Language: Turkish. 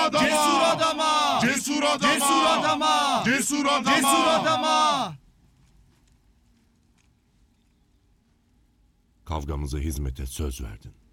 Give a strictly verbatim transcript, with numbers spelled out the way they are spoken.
adama! Cesur adama! Cesur adama! Cesur adama! Cesur adama! Cesur adama! Kavgamıza hizmete söz verdin.